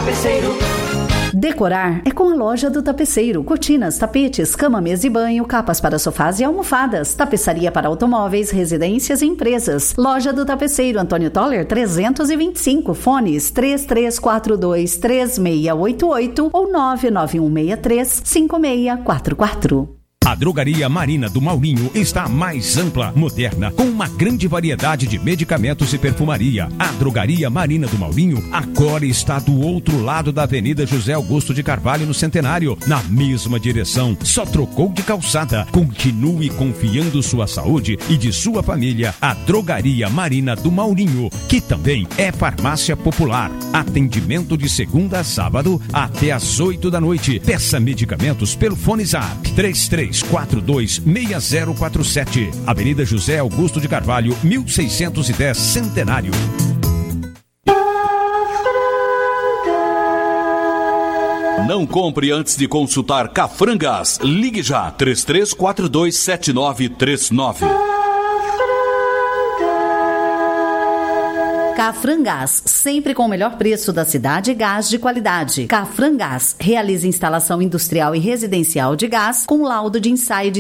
Tapeceiro. Decorar é com a loja do Tapeceiro. Cortinas, tapetes, cama, mesa e banho, capas para sofás e almofadas. Tapeçaria para automóveis, residências e empresas. Loja do Tapeceiro, Antônio Toller 325. Fones 3342-3688 ou 99163-5644. A Drogaria Marina do Maurinho está mais ampla, moderna, com uma grande variedade de medicamentos e perfumaria. A Drogaria Marina do Maurinho agora está do outro lado da Avenida José Augusto de Carvalho, no Centenário, na mesma direção. Só trocou de calçada. Continue confiando sua saúde e de sua família à Drogaria Marina do Maurinho, que também é farmácia popular. Atendimento de segunda a sábado até às 8 da noite. Peça medicamentos pelo Fone Zap 3342-6047. Avenida José Augusto de Carvalho, 1610, Centenário. Não compre antes de consultar Cafrangas. Ligue já, 3342-7939. Cafrangás, sempre com o melhor preço da cidade e gás de qualidade. Cafrangás realiza instalação industrial e residencial de gás com laudo de ensaio de